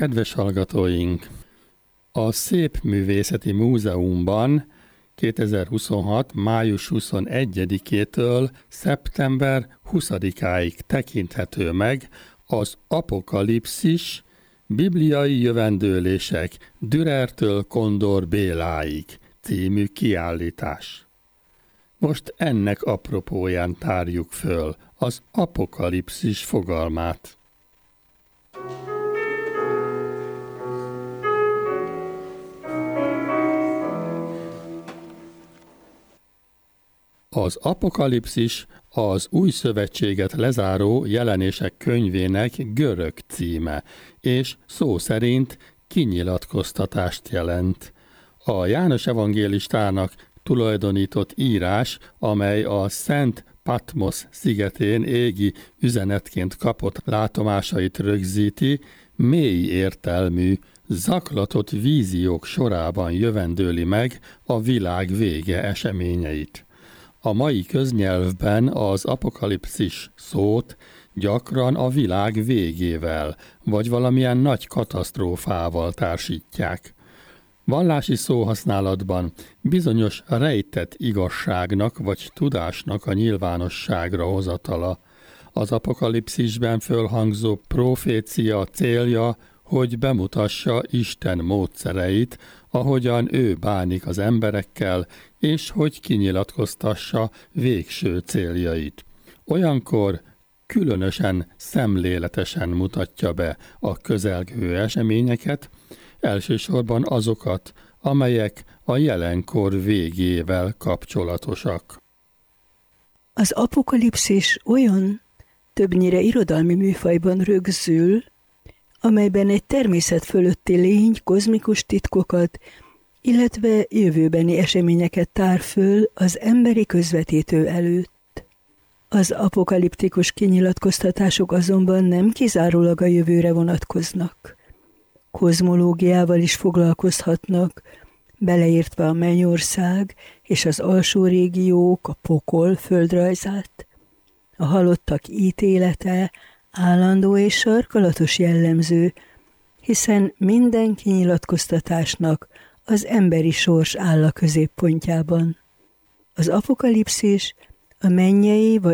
Kedves hallgatóink! A Szépművészeti Múzeumban 2026. május 21-től szeptember 20-áig tekinthető meg az Apokalipszis, bibliai jövendőlések Dürertől Kondor Béláig című kiállítás. Most ennek apropóján tárjuk föl az apokalipszis fogalmát. Az Apokalipszis az Új Szövetséget lezáró jelenések könyvének görög címe, és szó szerint kinyilatkoztatást jelent. A János evangélistának tulajdonított írás, amely a Szent Patmos szigetén égi üzenetként kapott látomásait rögzíti, mély értelmű, zaklatott víziók sorában jövendőli meg a világ vége eseményeit. A mai köznyelvben az apokalipszis szót gyakran a világ végével, vagy valamilyen nagy katasztrófával társítják. Vallási szóhasználatban bizonyos rejtett igazságnak vagy tudásnak a nyilvánosságra hozatala. Az apokalipszisben fölhangzó profécia célja, hogy bemutassa Isten módszereit, ahogyan ő bánik az emberekkel, és hogy kinyilatkoztassa végső céljait. Olyankor különösen szemléletesen mutatja be a közelgő eseményeket, elsősorban azokat, amelyek a jelenkor végével kapcsolatosak. Az apokalipszis olyan, többnyire irodalmi műfajban rögzül, amelyben egy természet fölötti lény kozmikus titkokat, illetve jövőbeni eseményeket tár föl az emberi közvetítő előtt. Az apokaliptikus kinyilatkoztatások azonban nem kizárólag a jövőre vonatkoznak. Kozmológiával is foglalkozhatnak, beleértve a mennyország és az alsó régiók, a pokol földrajzát, a halottak ítélete állandó és sarkalatos jellemző, hiszen minden kinyilatkoztatásnak az emberi sors áll a középpontjában. Az apokalipszis a mennyei vagy